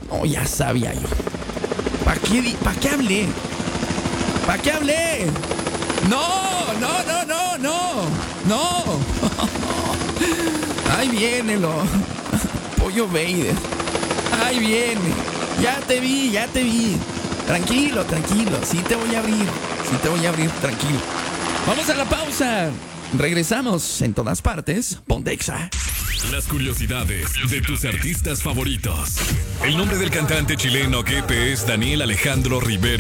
Oh, ya sabía yo. ¿Para qué hablé? ¿Para qué hablé? No, no, no, no, no. No. Ahí viene lo Pollo Vader. Ahí viene. Ya te vi. Tranquilo. Sí te voy a abrir, tranquilo. Vamos a la pausa. Regresamos en todas partes. Pontexa. Las curiosidades de tus artistas favoritos. El nombre del cantante chileno Kepe es Daniel Alejandro Rivera.